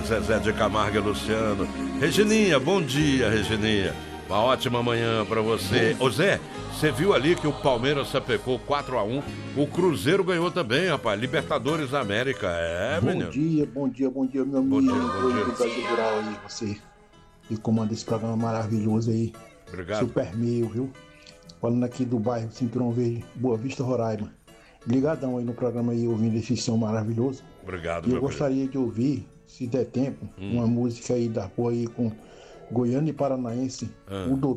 Zezé de Camargo e Luciano. Regininha, bom dia, Regininha. Uma ótima manhã pra você. Ô Zé, você viu ali que o Palmeiras sapecou 4-1. O Cruzeiro ganhou também, rapaz. Libertadores da América. Menino. Bom dia, meu Bom amigo. dia, bom dia. Do Brasil Rural aí, você que comanda esse programa maravilhoso aí. Obrigado. Super meio, viu? Falando aqui do bairro Cinturão Verde, Boa Vista, Roraima. Ligadão aí no programa aí, ouvindo esse som maravilhoso. Obrigado, E eu meu gostaria de ouvir, se der tempo, uma música aí da rua aí com Goiânia e Paranaense, o Doutor